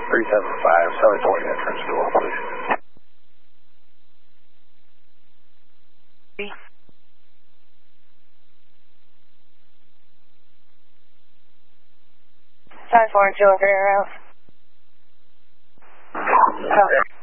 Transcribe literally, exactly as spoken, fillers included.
three seven five, Southern Point entrance door, please. Sorry for it, Joe. Very around. Okay.